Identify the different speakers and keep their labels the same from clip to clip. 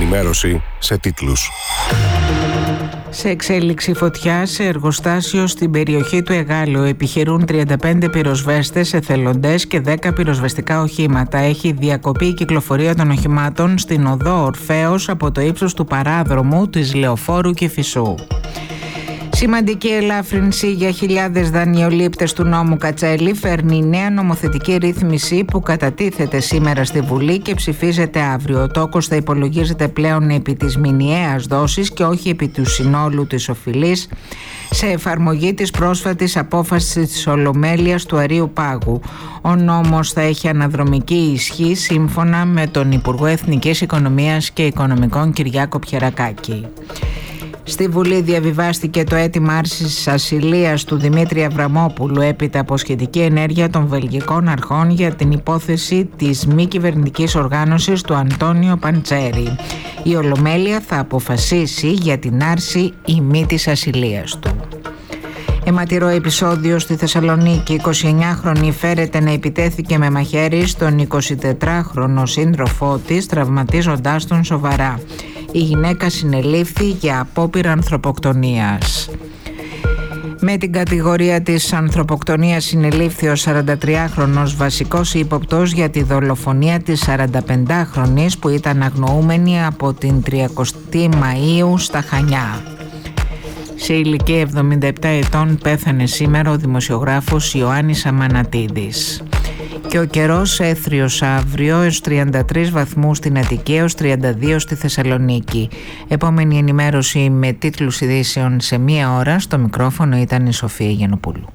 Speaker 1: ενημέρωση σε τίτλους.
Speaker 2: Σε εξέλιξη φωτιά σε εργοστάσιο στην περιοχή του Εγάλεου επιχειρούν 35 πυροσβέστες, εθελοντές και 10 πυροσβεστικά οχήματα. Έχει διακοπεί η κυκλοφορία των οχημάτων στην οδό Ορφέως από το ύψος του παράδρομου της Λεωφόρου Κηφισού. Σημαντική ελάφρυνση για χιλιάδες δανειολήπτες του νόμου Κατσέλη φέρνει νέα νομοθετική ρύθμιση που κατατίθεται σήμερα στη Βουλή και ψηφίζεται αύριο. Ο τόκος θα υπολογίζεται πλέον επί της μηνιαίας δόσης και όχι επί του συνόλου της οφειλής, σε εφαρμογή της πρόσφατης απόφασης της Ολομέλειας του Αρείου Πάγου. Ο νόμος θα έχει αναδρομική ισχύ σύμφωνα με τον Υπουργό Εθνικής Οικονομίας και Οικονομικών Κυριάκο Πιερακάκη. Στη Βουλή διαβιβάστηκε το αίτημα άρσης ασυλίας του Δημήτρη Αβραμόπουλου έπειτα από σχετική ενέργεια των βελγικών αρχών για την υπόθεση της μη κυβερνητικής οργάνωσης του Αντώνιο Παντσέρη. Η Ολομέλεια θα αποφασίσει για την άρση ή μη της ασυλίας του. Αιματηρό επεισόδιο στη Θεσσαλονίκη. 29χρονη φέρεται να επιτέθηκε με μαχαίρι στον 24χρονο σύντροφό της, τραυματίζοντάς τον σοβαρά. Η γυναίκα συνελήφθη για απόπειρα ανθρωποκτονίας. Με την κατηγορία της ανθρωποκτονίας συνελήφθη ο 43χρονος βασικός ύποπτος για τη δολοφονία της 45χρονης που ήταν αγνοούμενη από την 30η Μαΐου στα Χανιά. Σε ηλικία 77 ετών πέθανε σήμερα ο δημοσιογράφος Ιωάννης Αμανατίδης. Και ο καιρός έθριος αύριο έως 33 βαθμούς στην Αττική, έως 32 στη Θεσσαλονίκη. Επόμενη ενημέρωση με τίτλους ειδήσεων σε μία ώρα. Στο μικρόφωνο ήταν η Σοφία Γιαννοπούλου.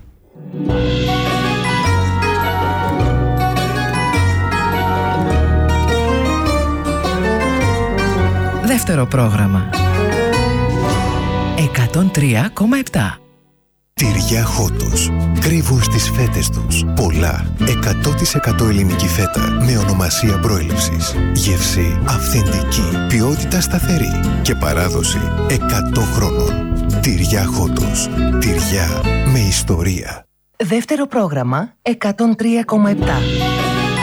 Speaker 3: Δεύτερο πρόγραμμα 103,7.
Speaker 4: Τυριά Χότος. Κρύβουν στις φέτες τους πολλά 100% ελληνική φέτα με ονομασία προέλευσης. Γεύση αυθεντική, ποιότητα σταθερή και παράδοση 100 χρόνων. Τυριά Χότος. Τυριά με ιστορία.
Speaker 3: Δεύτερο πρόγραμμα 103,7.